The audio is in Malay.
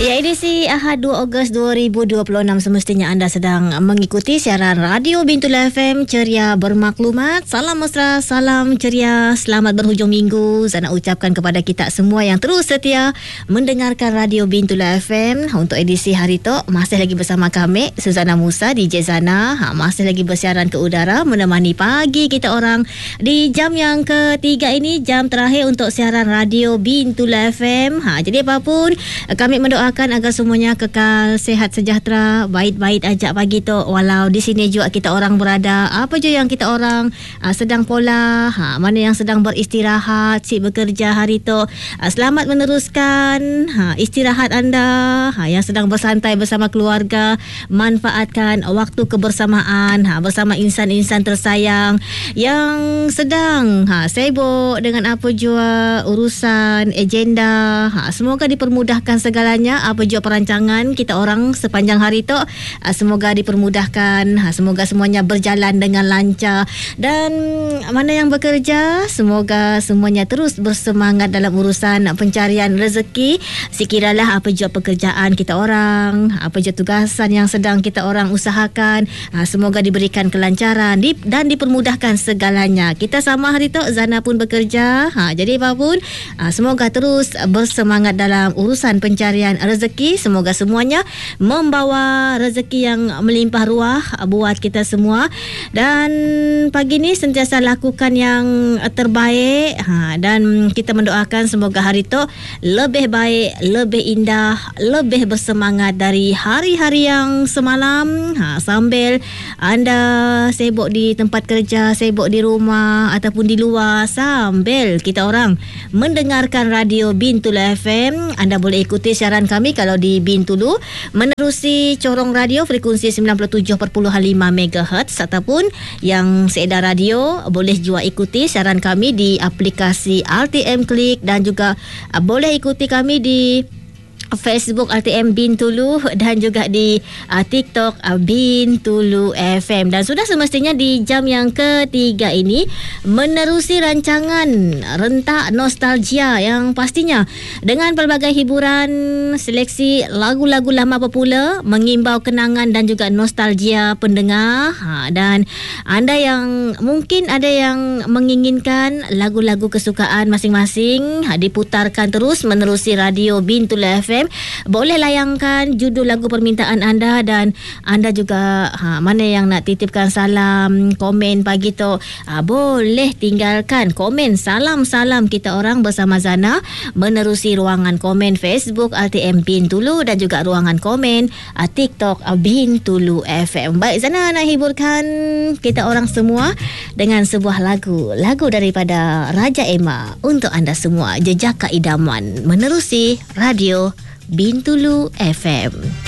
Ya, edisi Ahad 2 Ogos 2026 semestinya anda sedang mengikuti siaran Radio Bintulu FM Ceria Bermaklumat. Salam mesra, salam ceria, selamat berhujung minggu. Saya nak ucapkan kepada kita semua yang terus setia mendengarkan Radio Bintulu FM. Untuk edisi hari tu masih lagi bersama kami Suzana Musa, DJ Zana. Masih lagi bersiaran ke udara menemani pagi kita orang di jam yang ketiga ini, jam terakhir untuk siaran Radio Bintulu FM. Jadi apapun, kami mendoakan agar semuanya kekal sihat sejahtera, baik-baik aja pagi tu. Walau di sini juga kita orang berada, apa je yang kita orang sedang pola, mana yang sedang beristirahat, bekerja hari tu, selamat meneruskan istirahat anda. Yang sedang bersantai bersama keluarga, manfaatkan waktu kebersamaan bersama insan-insan tersayang yang sedang sibuk dengan apa jua urusan agenda. Semoga dipermudahkan segalanya, apa jua perancangan kita orang sepanjang hari tu, semoga dipermudahkan, semoga semuanya berjalan dengan lancar. Dan mana yang bekerja, semoga semuanya terus bersemangat dalam urusan pencarian rezeki. Sekiralah apa jua pekerjaan kita orang, apa jua tugasan yang sedang kita orang usahakan, semoga diberikan kelancaran dan dipermudahkan segalanya. Kita sama hari tu Zana pun bekerja, jadi apapun, semoga terus bersemangat dalam urusan pencarian rezeki. Semoga semuanya membawa rezeki yang melimpah ruah buat kita semua. Dan pagi ni sentiasa lakukan yang terbaik, dan kita mendoakan semoga hari tu lebih baik, lebih indah, lebih bersemangat dari hari-hari yang semalam. Sambil anda sibuk di tempat kerja, sibuk di rumah ataupun di luar, sambil kita orang mendengarkan Radio Bintulu FM, anda boleh ikuti siaran kami kalau di Bintulu menerusi corong radio frekuensi 97.5 MHz, ataupun yang seedar radio boleh juga ikuti siaran kami di aplikasi RTM Klik, dan juga boleh ikuti kami di Facebook RTM Bintulu dan juga di TikTok Bintulu FM. Dan sudah semestinya di jam yang ketiga ini menerusi rancangan Rentak Nostalgia yang pastinya dengan pelbagai hiburan, seleksi lagu-lagu lama popular, mengimbau kenangan dan juga nostalgia pendengar. Dan anda yang mungkin ada yang menginginkan lagu-lagu kesukaan masing-masing diputarkan terus menerusi Radio Bintulu FM, boleh layangkan judul lagu permintaan anda. Dan anda juga mana yang nak titipkan salam, komen pagi tu, boleh tinggalkan komen salam-salam kita orang bersama Zana menerusi ruangan komen Facebook RTM Bintulu dan juga ruangan komen TikTok Bintulu FM. Baik, Zana nak hiburkan kita orang semua dengan sebuah lagu daripada Raja Emma untuk anda semua. Jejaka Idaman menerusi Radio Bintulu FM.